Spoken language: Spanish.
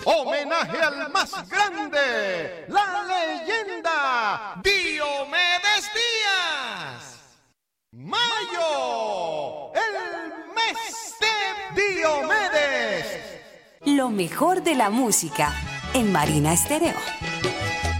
Homenaje al más grande, la leyenda Diomedes Díaz. Mayo, el mes de Diomedes. Lo mejor de la música en Marina Estéreo.